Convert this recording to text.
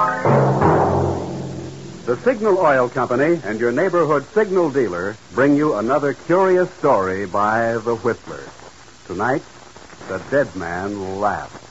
The Signal Oil Company and your neighborhood Signal dealer bring you another curious story by The Whistler. Tonight, the dead man laughs.